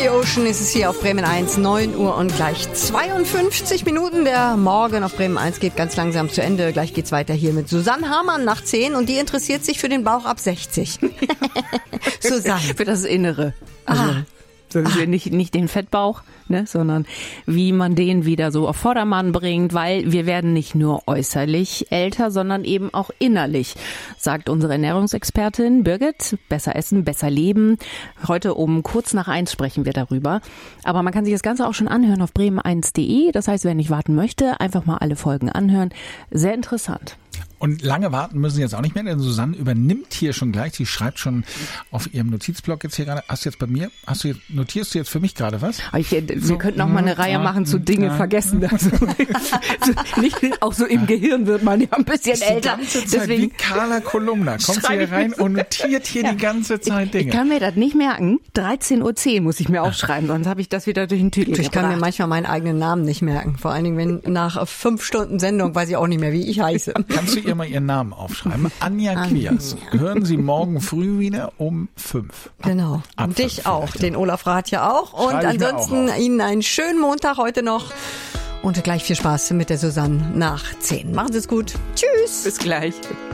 the Ocean ist es hier auf Bremen 1, 9 Uhr und gleich 52 Minuten. Der Morgen auf Bremen 1 geht ganz langsam zu Ende. Gleich geht's weiter hier mit Susanne Hamann nach 10 und die interessiert sich für den Bauch ab 60. Susanne. Für das Innere. Nicht den Fettbauch, ne, sondern wie man den wieder so auf Vordermann bringt, weil wir werden nicht nur äußerlich älter, sondern eben auch innerlich, sagt unsere Ernährungsexpertin Birgit. Besser essen, besser leben. Heute um kurz nach 1 sprechen wir darüber. Aber man kann sich das Ganze auch schon anhören auf bremen1.de. Das heißt, wer nicht warten möchte, einfach mal alle Folgen anhören. Sehr interessant. Und lange warten müssen Sie jetzt auch nicht mehr, denn Susanne übernimmt hier schon gleich. Sie schreibt schon auf ihrem Notizblock jetzt hier gerade. Notierst du jetzt für mich gerade was? Wir könnten auch mal eine Reihe machen zu Dinge vergessen. Also, auch so im Gehirn wird man ja ein bisschen älter. Deswegen, wie Carla Kolumna kommt sie hier rein und notiert hier die ganze Zeit Dinge. Ich kann mir das nicht merken. 13:10 Uhr muss ich mir aufschreiben, sonst habe ich das wieder durch den Tüten gebracht. Ich kann mir manchmal meinen eigenen Namen nicht merken. Vor allen Dingen, wenn nach 5 Stunden Sendung weiß ich auch nicht mehr, wie ich heiße. Kannst du ihr mal Ihren Namen aufschreiben? Anja Quiers. Hören Sie morgen früh wieder um 5. Genau. Und dich auch. Den Olaf Rath ja auch. Und ansonsten Ihnen einen schönen Montag heute noch. Und gleich viel Spaß mit der Susanne nach 10. Machen Sie es gut. Tschüss. Bis gleich.